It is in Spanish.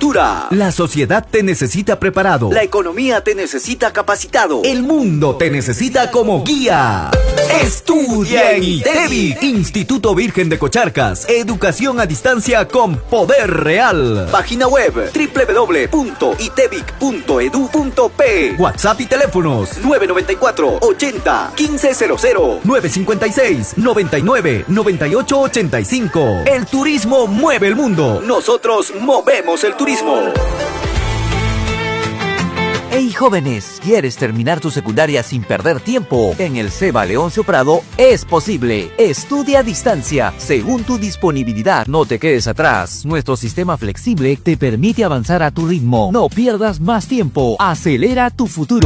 futura. La sociedad te necesita preparado. La economía te necesita capacitado. El mundo te necesita como guía. Estudia en ITEVIC, Instituto Virgen de Cocharcas. Educación a distancia con poder real. Página web www.itevic.edu.p. WhatsApp y teléfonos 994 80 1500, 956 99 98 85. El turismo mueve el mundo. Nosotros movemos el turismo. Hey jóvenes, ¿quieres terminar tu secundaria sin perder tiempo? En el CEBA Leoncio Prado es posible. Estudia a distancia, según tu disponibilidad. No te quedes atrás. Nuestro sistema flexible te permite avanzar a tu ritmo. No pierdas más tiempo. Acelera tu futuro.